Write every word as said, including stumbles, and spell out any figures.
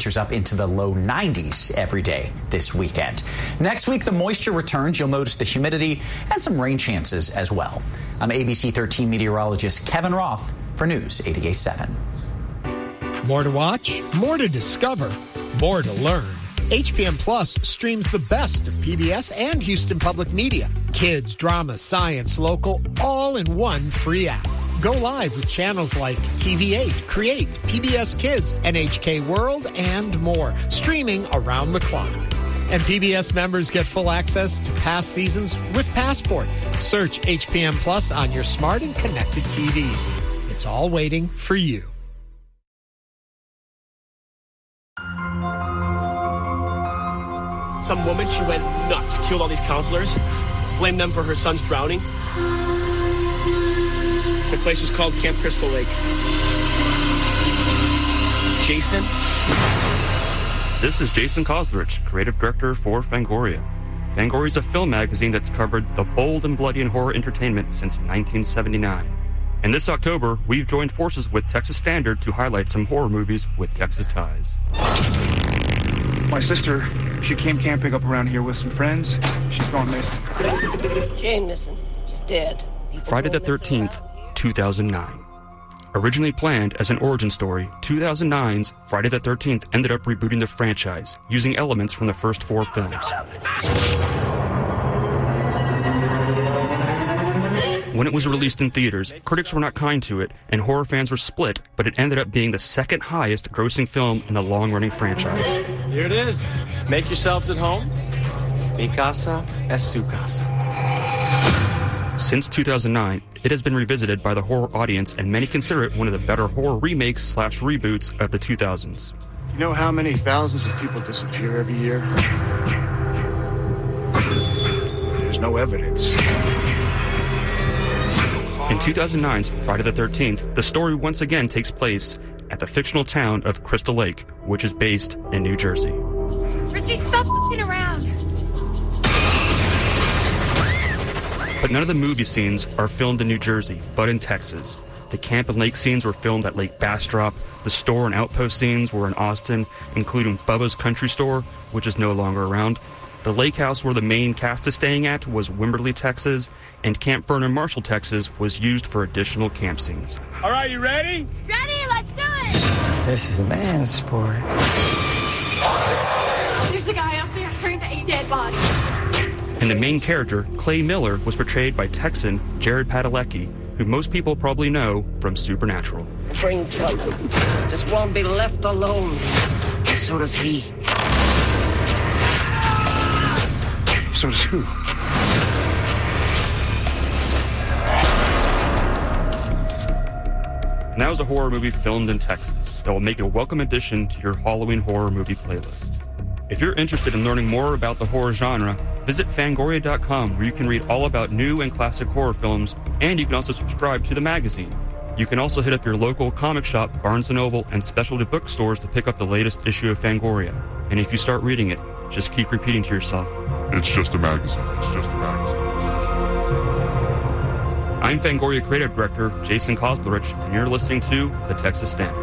temperatures up into the low nineties every day this weekend. Next week, the moisture returns. You'll notice the humidity and some rain chances as well. I'm A B C thirteen meteorologist Kevin Roth for News eighty-eight seven. More to watch, more to discover, more to learn. H P M Plus streams the best of P B S and Houston Public Media. Kids, drama, science, local, all in one free app. Go live with channels like T V eight, Create, P B S Kids, N H K World, and more, streaming around the clock. And P B S members get full access to past seasons with Passport. Search H P M Plus on your smart and connected T Vs. It's all waiting for you. Some woman, she went nuts, killed all these counselors, blamed them for her son's drowning. The place was called Camp Crystal Lake. Jason? This is Jason Koslerich, creative director for Fangoria. Fangoria is a film magazine that's covered the bold and bloody and horror entertainment since nineteen seventy-nine. And this October, we've joined forces with Texas Standard to highlight some horror movies with Texas ties. My sister, she came camping up around here with some friends. She's gone missing. She ain't missing. She's dead. People Friday the thirteenth, two thousand nine. Originally planned as an origin story, two thousand nine's Friday the thirteenth ended up rebooting the franchise, using elements from the first four films. When it was released in theaters, critics were not kind to it, and horror fans were split, but it ended up being the second highest grossing film in the long-running franchise. Here it is. Make yourselves at home. Mi casa es su casa. Since two thousand nine, it has been revisited by the horror audience, and many consider it one of the better horror remakes slash reboots of the two thousands. You know how many thousands of people disappear every year? There's no evidence. In two thousand nine's Friday the thirteenth, the story once again takes place at the fictional town of Crystal Lake, which is based in New Jersey. Richie, stop f***ing around. But none of the movie scenes are filmed in New Jersey, but in Texas. The camp and lake scenes were filmed at Lake Bastrop. The store and outpost scenes were in Austin, including Bubba's Country Store, which is no longer around. The lake house where the main cast is staying at was Wimberley, Texas, and Camp Vernon Marshall, Texas was used for additional camp scenes. All right, you ready? Ready, let's do it. This is a man's sport. There's a guy up there carrying the eight dead bodies. And the main character, Clay Miller, was portrayed by Texan Jared Padalecki, who most people probably know from Supernatural. Bring trouble. Just won't be left alone. And so does he. So does who? Now is a horror movie filmed in Texas that will make a welcome addition to your Halloween horror movie playlist. If you're interested in learning more about the horror genre, visit Fangoria dot com, where you can read all about new and classic horror films, and you can also subscribe to the magazine. You can also hit up your local comic shop, Barnes and Noble, and specialty bookstores to pick up the latest issue of Fangoria. And if you start reading it, just keep repeating to yourself, it's just a magazine. It's just a magazine. It's just a magazine. I'm Fangoria Creative Director Jason Koslerich, and you're listening to The Texas Standard.